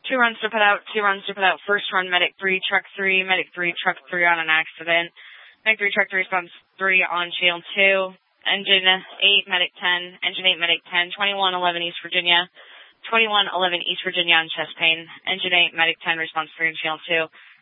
2 runs to put out, 2 runs to put out. First run, Medic 3, Truck 3, Medic 3, Truck 3 on an accident. Medic 3, Truck 3, response 3 on channel 2. Engine 8, Medic 10, Engine 8, Medic 10, 2111 East Virginia, 2111 East Virginia on chest pain. Engine 8, Medic 10, response 3 on channel 2.